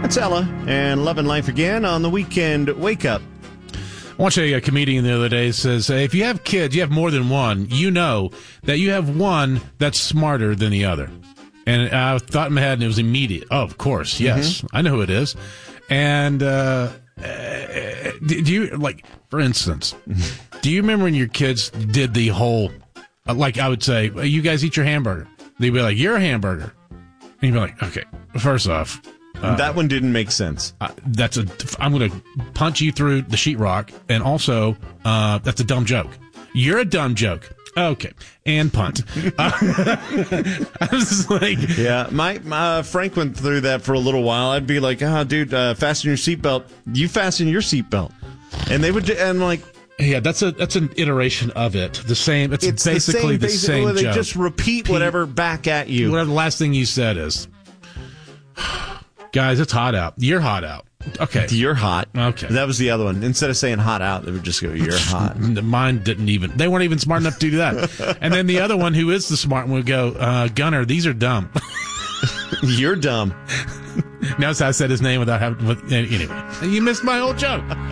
That's Ella and Loving Life Again on the Weekend Wake Up. I watched a comedian the other day says, if you have kids, you have more than one, you know that you have one that's smarter than the other. And I thought in my head, and it was immediate. Oh, of course, yes. I know who it is. And do you, like, for instance, do you remember when your kids did the whole, like I would say, you guys eat your hamburger. They'd be like, you're a hamburger. And you'd be like, okay, first off. That one didn't make sense. I'm going to punch you through the sheetrock. And also, that's a dumb joke. You're a dumb joke. Okay. And punt. I was just like. Yeah. My Frank went through that for a little while. I'd be like, dude, fasten your seatbelt. You fasten your seatbelt. And they would, and like. Yeah, that's an iteration of it. The same. It's basically the same joke. They just repeat whatever back at you. Whatever the last thing you said is. Guys, it's hot out. You're hot out. Okay. You're hot. Okay. That was the other one. Instead of saying hot out, they would just go, you're hot. Mine didn't even. They weren't even smart enough to do that. And then the other one, who is the smart one, would go, Gunner, these are dumb. You're dumb. Notice I said his name without having. Anyway, you missed my whole joke.